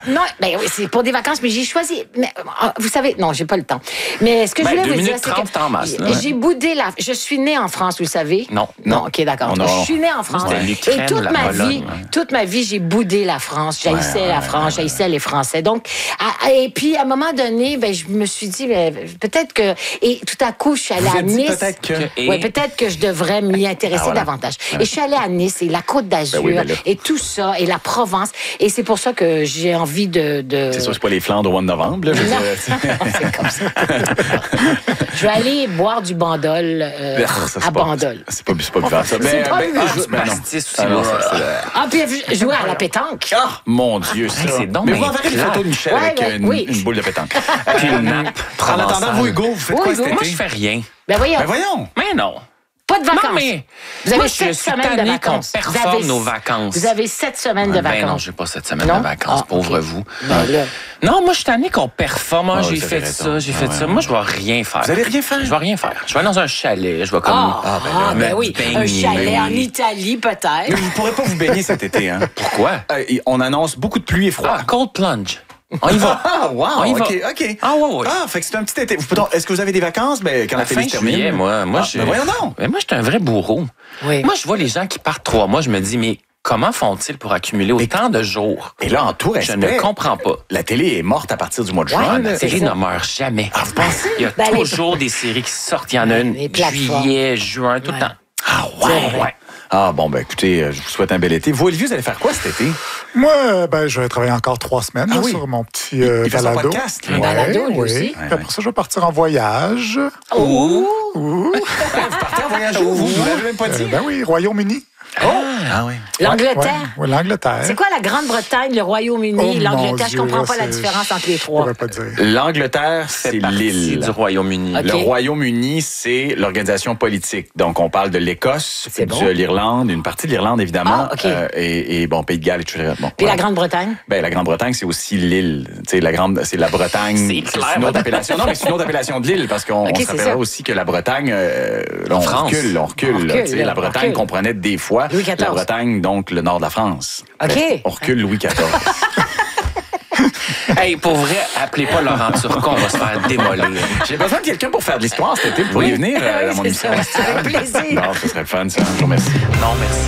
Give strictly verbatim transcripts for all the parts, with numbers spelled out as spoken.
Non, ben oui, c'est pour des vacances, mais j'ai choisi. Mais, vous savez, non, j'ai pas le temps. Mais ce que ben, je voulais vous dire, c'est que masse, j'ai boudé la. Je suis née en France, vous le savez. Non, non, ok, d'accord. Je suis née en France. Et toute ma vie, toute ma vie, j'ai boudé la France. J'haïssais la France, j'haïssais les Français. Donc, à, et puis à un moment donné, ben je me suis dit, ben, peut-être que. Et tout à coup, je suis allée vous à Nice. Peut-être que. Oui, peut-être que je devrais m'y intéresser ah, voilà. davantage. Et je suis allée à Nice et la Côte d'Azur ben oui, ben et tout ça et la Provence. Et c'est pour ça que j'ai envie de. de... C'est sûr, c'est pas les Flandres au mois de novembre. Là, je non, c'est comme ça. Je vais aller boire du bandol euh, ben, ça, à pas, Bandol. C'est pas, c'est pas bizarre, ça. C'est pas ben, bizarre. Ben, ah, non. Ah, puis jouer à la pétanque. Ah, mon Dieu, ça. C'est donc mais vous enverrez des photos de Michel ouais, avec ouais, une, oui. une boule de pétanque. Puis une nappe. En attendant, vous, Hugo, vous faites oui, quoi Hugo? cet été? Moi, je fais rien. Ben voyons. Ben voyons. Mais non. Pas de vacances. Non, mais vous avez moi, sept semaines de vacances. Qu'on performe avez, nos vacances. Vous avez sept semaines de ben vacances. Non, j'ai pas sept semaines non? de vacances, ah, pauvre okay. vous. Ben là. Non, moi, je suis tanné qu'on performe. Ah, j'ai fait ça, j'ai fait ah, ça. Ouais. Moi, je vais rien faire. Vous allez rien faire? Je vais rien faire. Je vais dans un chalet. Je vais comme. Ah, ah ben, là, ben oui. Baigner. Un chalet en Italie, peut-être. Mais vous ne pourrez pas vous baigner cet été, hein? Pourquoi? Euh, on annonce beaucoup de pluie et froid. Ah, cold plunge. On y va. Ah, wow. On y va. OK, OK. Ah, ouais, ouais. Ah, fait que c'est un petit été. Est-ce que vous avez des vacances? Ben, quand la, la télé se termine. Juillet, moi. Moi, ah, je. Ben, voyons donc. Mais moi, je suis un vrai bourreau. Oui. Moi, je vois les gens qui partent trois mois, je me dis, mais comment font-ils pour accumuler autant de jours? Et là, en tout respect, je ne comprends pas. La télé est morte à partir du mois de juin. Ouais, la série ne meurt jamais. Ah, vous pensez? Il y a ben, toujours les... des séries qui sortent. Il y en a une juillet, juin, tout ouais. le temps. Ah ouais, ouais. Ah bon, ben écoutez, je vous souhaite un bel été. Vous, Olivier, vous allez faire quoi cet été? Moi, ben je vais travailler encore trois semaines ah, là, oui. sur mon petit euh, il, il balado. Fait son podcast, un ouais, balado, lui oui. aussi. Puis après ça, je vais partir en voyage. Oh! Ouh. Vous partez en voyage où? Vous ne l'avez même pas dit? Euh, ben oui, Royaume-Uni. Oh! Ah oui. L'Angleterre? Oui, ouais, l'Angleterre. C'est quoi la Grande-Bretagne, le Royaume-Uni, oh, l'Angleterre? Je comprends pas la différence entre les trois. Je pourrais pas dire. L'Angleterre, c'est l'île du Royaume-Uni. Okay. Le Royaume-Uni, c'est l'organisation politique. Donc, on parle de l'Écosse, de bon. l'Irlande, une partie de l'Irlande, évidemment, ah, okay. euh, et, et, bon, Pays de Galles, et cetera. Bon, Puis voilà. la Grande-Bretagne? Ben, la Grande-Bretagne, c'est aussi l'île. Tu sais, la grande, c'est la Bretagne. C'est clair. C'est une autre appellation. Non, mais c'est une autre appellation de l'île, parce qu'on okay, on s'appellera aussi que la Bretagne, euh, là, on France. recule, on recule. On recule là, là, la Bretagne recule. comprenait des fois la Bretagne, donc le nord de la France. OK. Ben, on recule Louis quatorze. Hey, pour vrai, appelez pas Laurent Turcon, on va se faire démolir. J'ai besoin de quelqu'un pour faire de l'histoire cet été. Vous pourriez oui. venir euh, oui, à mon émission. C'est un plaisir. Non, ce serait fun, ça. Je vous remercie. Non, merci.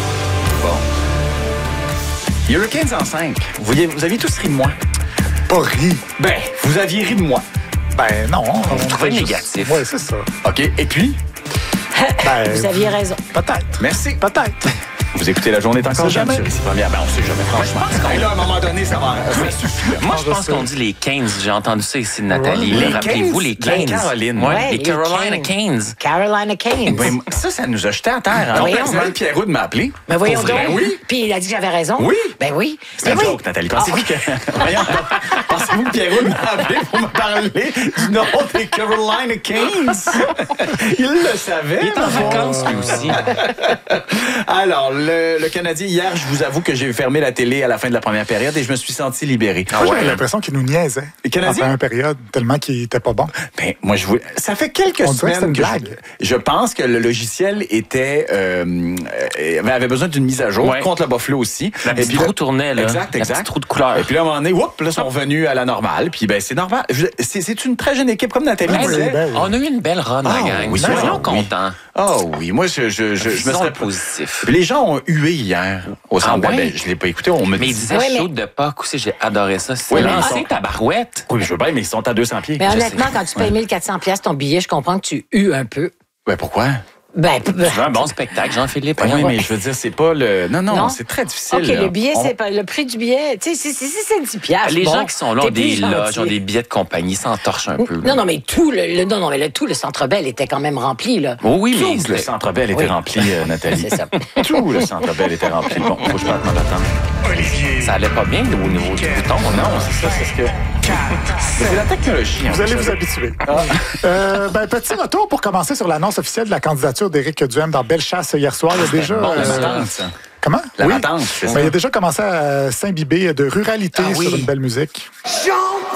Bon. Hurricanes en cinq. Vous, vous aviez tous ri de moi. Pas ri. Ben, vous aviez ri de moi. Ben non. Vous trouvez négatif. Oui, c'est ça. OK. Et puis? Ben, vous aviez raison. Peut-être. Merci. Peut-être. Vous écoutez La Journée est encore jamais. Sur ici première. Ben, on sait jamais, franchement. Moi, je pense qu'on... Et là, à un moment donné, ça va. Moi, je pense qu'on dit les Keynes. J'ai entendu ça ici de Nathalie. Ouais. Les Rappelez-vous, les Keynes. Les Caroline. Ouais, ouais, les Carolina Keynes. Carolina Keynes. Oui, ça, ça nous a jeté à terre. Alors, Pierre Pierrot de m'appeler. Mais voyons donc. Oui. Puis il a dit que j'avais raison. Oui. Ben oui. C'est un joke, Nathalie. Pensez-vous que... Voyons, pensez-vous que Pierrot m'a appelé pour me parler du nom des Carolina Keynes? Il le savait. Il est en vacances, lui aussi. Alors, le, le Canadien, hier, je vous avoue que j'ai fermé la télé à la fin de la première période et je me suis senti libéré. Ah ouais, j'avais l'impression qu'il nous niaisait. Les Canadiens? En première période, tellement qu'il était pas bon. Ben, moi, je voulais... Ça fait quelques On semaines que, une que blague. Je... je pense que le logiciel était euh, avait besoin d'une mise à jour, ouais. contre le Buffalo aussi. La petite roue tournait, là. Exact, exact. La petite roue de couleur. Et puis là, à un moment donné, whoop, là, ils sont revenus à la normale. Puis ben, c'est normal. C'est, c'est une très jeune équipe, comme Nathalie ben, disait. Ben, on a eu une belle run, ah, la gang. Oui, Nous oui, sommes contents. Oh oui, moi, je, je, je, je me serais positif. Les gens ont hué hier au centre ah, ouais? ben, je l'ai pas écouté. On me mais ils disaient ouais, chaud mais... de Pâques aussi, j'ai adoré ça. C'est oui, lancé sont... ta barouette. Oui, je veux bien, mais ils sont à deux cents pieds. Mais honnêtement, quand tu payes mille quatre cents dollars ton billet, je comprends que tu hues un peu. Ben pourquoi? Ben, tu veux un bon spectacle, Jean-Philippe? Ben oui, mais je veux dire, c'est pas le... Non, non, non? c'est très difficile. OK, là. le billet, on... c'est pas... Le prix du billet, tu sais, c'est dix piastres. Les bon, gens qui sont là ont des loges, ont des billets de compagnie, s'entorchent un peu. Non, là. non, mais tout le, le, non, non, mais le, tout le Centre Bell était quand même rempli, là. Oh, oui, tout mais tout le Centre Bell était oui. rempli, euh, Nathalie. C'est ça. Tout le Centre Bell était rempli. Bon, faut que je parte m'en attendre. Olivier. Ça allait pas bien au niveau du bouton, non? C'est ça, c'est ce que... C'est la technologie. Vous allez vous habituer. Ah. euh, ben, petit retour pour commencer sur l'annonce officielle de la candidature d'Éric Duhem dans Bellechasse hier soir. Il y a déjà... Bon, euh, Comment? La oui. Matante, c'est ça. Ben, il a déjà commencé à s'imbiber de ruralité ah, oui. sur une belle musique.